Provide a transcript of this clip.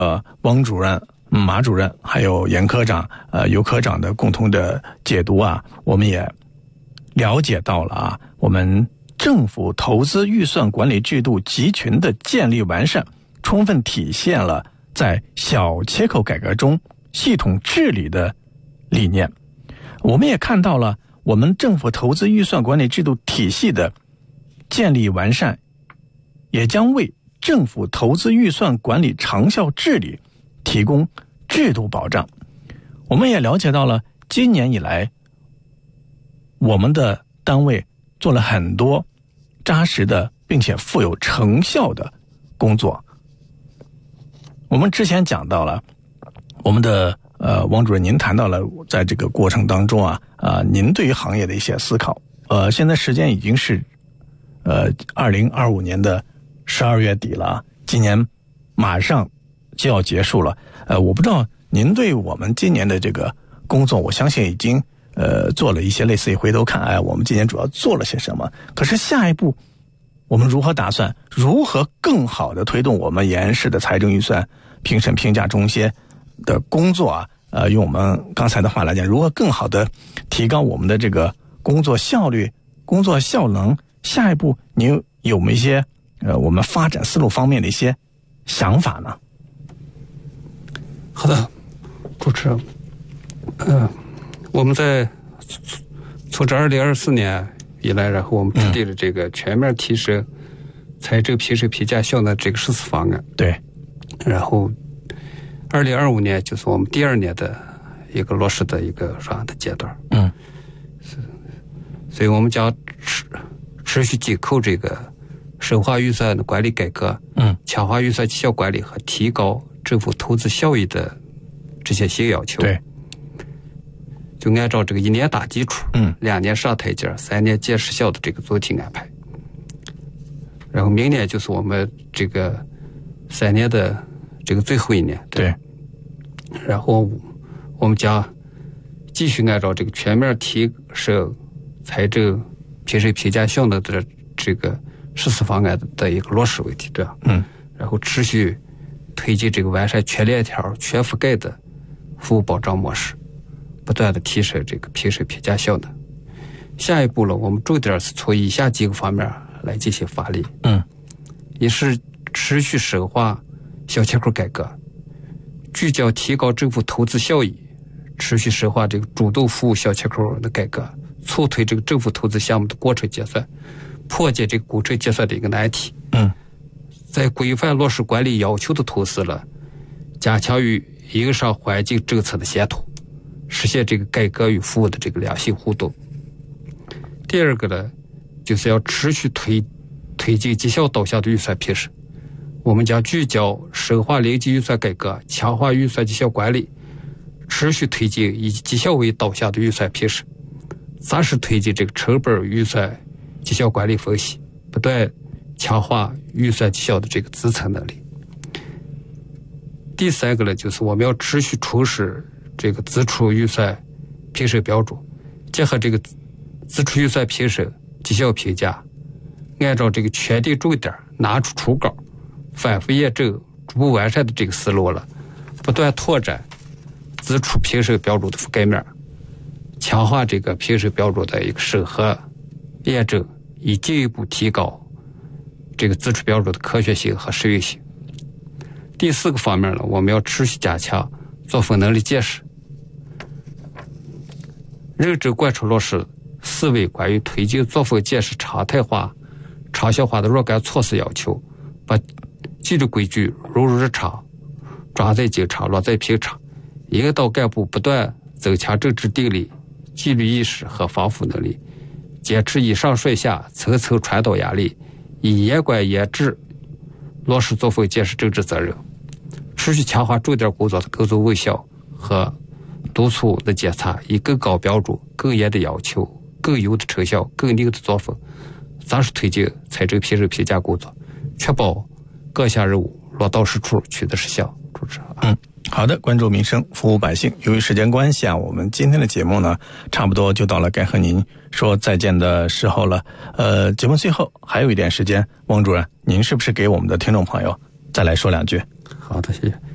汪主任、马主任还有严科长、尤科长的共同的解读啊，我们也了解到了啊，我们政府投资预算管理制度集群的建立完善，充分体现了在小切口改革中系统治理的理念。我们也看到了我们政府投资预算管理制度体系的建立完善，也将为政府投资预算管理长效治理提供制度保障。我们也了解到了今年以来我们的单位做了很多扎实的并且富有成效的工作。我们之前讲到了我们的汪主任您谈到了在这个过程当中您对于行业的一些思考。现在时间已经是2025年的12月底了，今年马上就要结束了。我不知道您对我们今年的这个工作，我相信已经做了一些类似于回头看，我们今年主要做了些什么。可是下一步我们如何打算，如何更好的推动我们延安市的财政预算评审评价中心的工作用我们刚才的话来讲，如何更好的提高我们的这个工作效率、工作效能。下一步您有没有一些我们发展思路方面的一些想法呢？ 好的，主持人，我们在从这2024年以来，然后我们制定了这个全面提升财政评审评价效能这个14方案。 对， 然后2025年就是我们第2年的一个落实的一个这样的阶段。所以我们将持续紧扣这个深化预算的管理改革，强化预算绩效管理和提高政府投资效益的这些新要求。 对， 就按照这个1年打基础，2年上台阶，3年见实效的这个总体安排。然后明年就是我们这个3年的这个最后1年。 对。 然后我们将继续按照这个全面提升财政评审评价效能的这个14方案的一个落实为题，对吧？然后持续推进这个完善全链条、全覆盖的服务保障模式，不断的提升这个评审评价效能。下一步了，我们重点是从以下几个方面来进行发力。也是持续深化小切口改革，聚焦提高政府投资效益，持续深化这个主动服务小切口的改革，促推这个政府投资项目的过程结算，破解这个工程结算的一个难题。在规范落实管理要求的同时了，加强与营商环境政策的协同，实现这个改革与服务的这个良性互动。第二个呢，就是要持续推进绩效导向的预算评审。我们将聚焦深化零级预算改革，强化预算绩效管理，持续推进以绩效为导向的预算评审，扎实推进这个成本预算绩效管理分析，不断强化预算绩效的这个自测能力。第三个呢，就是我们要持续充实这个支出预算评审标准，结合这个支出预算评审绩效评价，按照这个确定重点，拿出初稿，反复验证，逐步完善的这个思路了，不断拓展支出评审标准的覆盖面，强化这个评审标准的一个审核验证，以进一步提高这个支出标准的科学性和实用性。第四个方面呢，我们要持续加强作风能力建设，认真贯彻落实4位关于推进作风建设常态化、长效化的若干措施要求，把纪律规矩融入日常，抓在经常，落在平常，引导干部不断增强政治定力、纪律意识和防腐能力，坚持以上率下、层层传导压力，以严管严治落实作风建设政治责任，持续强化重点工作的工作问效和督促的检查，以更高标准、更严的要求、更优的成效、更硬的作风，扎实推进财政评审评价工作，确保各项任务落到实处，取得实效。主持人。 好的，关注民生，服务百姓。由于时间关系我们今天的节目呢，差不多就到了该和您说再见的时候了。节目最后还有一点时间，汪主任，您是不是给我们的听众朋友再来说2句？ 好的，谢谢。